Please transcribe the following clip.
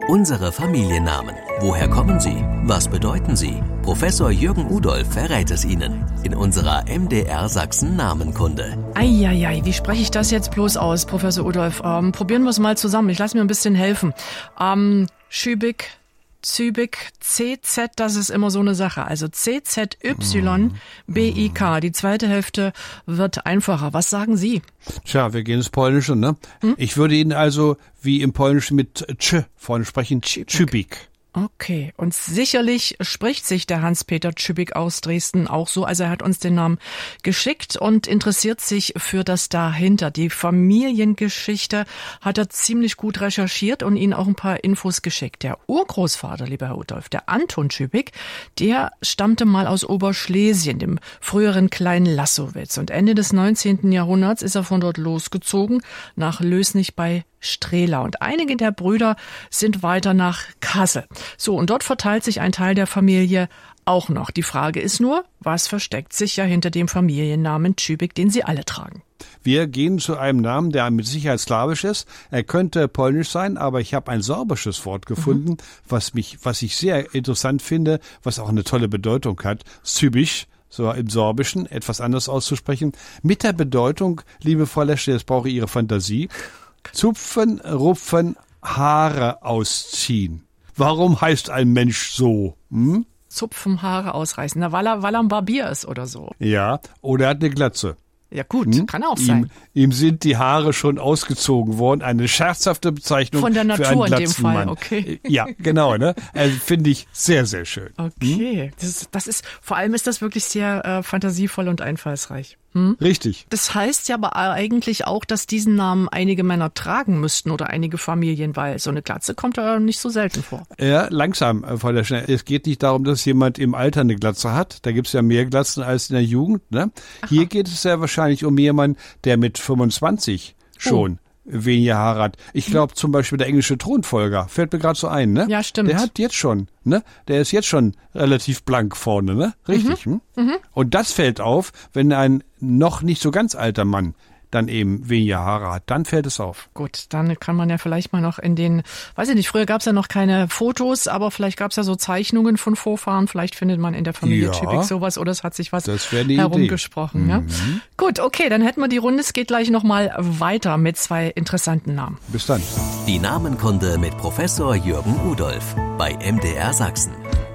Unsere Familiennamen. Woher kommen sie? Was bedeuten sie? Professor Jürgen Udolph verrät es Ihnen in unserer MDR Sachsen Namenkunde. Eieiei, wie spreche ich das jetzt bloß aus, Professor Udolph? Probieren wir es mal zusammen. Ich lasse mir ein bisschen helfen. Schübig, Zübig, CZ, das ist immer so eine Sache. Also CZYBIK. Die zweite Hälfte wird einfacher. Was sagen Sie? Tja, wir gehen ins Polnische, ne? Ich würde Ihnen also wie im Polnischen mit Tsch vorne sprechen, Tschübik. Okay, und sicherlich spricht sich der Hans-Peter Tschübik aus Dresden auch so. Also er hat uns den Namen geschickt und interessiert sich für das dahinter. Die Familiengeschichte hat er ziemlich gut recherchiert und Ihnen auch ein paar Infos geschickt. Der Urgroßvater, lieber Herr Udolph, der Anton Tschübik, der stammte mal aus Oberschlesien, dem früheren kleinen Lassowitz. Und Ende des 19. Jahrhunderts ist er von dort losgezogen nach Lösnich bei Strehla. Und einige der Brüder sind weiter nach Kassel. So, und dort verteilt sich ein Teil der Familie auch noch. Die Frage ist nur, was versteckt sich ja hinter dem Familiennamen Tschübik, den Sie alle tragen? Wir gehen zu einem Namen, der mit Sicherheit slawisch ist. Er könnte polnisch sein, aber ich habe ein sorbisches Wort gefunden, was ich sehr interessant finde, was auch eine tolle Bedeutung hat. Tschübik, so im Sorbischen, etwas anders auszusprechen. Mit der Bedeutung, liebe Frau Leschle, jetzt brauche ich Ihre Fantasie. Zupfen, rupfen, Haare ausziehen. Warum heißt ein Mensch so? Zupfen, Haare ausreißen. Na, weil er ein Barbier ist oder so. Ja, oder er hat eine Glatze. Ja gut, kann auch sein. Ihm sind die Haare schon ausgezogen worden. Eine scherzhafte Bezeichnung von der Natur für einen in dem Fall, Mann. Okay. Ja, genau, ne? Also finde ich sehr, sehr schön. Okay, das ist, vor allem ist das wirklich sehr fantasievoll und einfallsreich. Richtig. Das heißt ja aber eigentlich auch, dass diesen Namen einige Männer tragen müssten oder einige Familien, weil so eine Glatze kommt ja nicht so selten vor. Ja, langsam, Frau Leschle. Es geht nicht darum, dass jemand im Alter eine Glatze hat. Da gibt's ja mehr Glatzen als in der Jugend. Ne? Hier geht es ja wahrscheinlich um jemanden, der mit 25 schon weniger Haare hat. Ich glaube zum Beispiel der englische Thronfolger, fällt mir gerade so ein, ne? Ja, stimmt. Der hat jetzt schon, ne? Der ist jetzt schon relativ blank vorne, ne? Richtig. Und das fällt auf, wenn ein noch nicht so ganz alter Mann dann eben weniger Haare hat, dann fällt es auf. Gut, dann kann man ja vielleicht mal noch in den, weiß ich nicht, früher gab es ja noch keine Fotos, aber vielleicht gab es ja so Zeichnungen von Vorfahren, vielleicht findet man in der Familie Tschübik sowas oder es hat sich was herumgesprochen. Ja? Gut, okay, dann hätten wir die Runde, es geht gleich nochmal weiter mit zwei interessanten Namen. Bis dann. Die Namenkunde mit Professor Jürgen Udolph bei MDR Sachsen.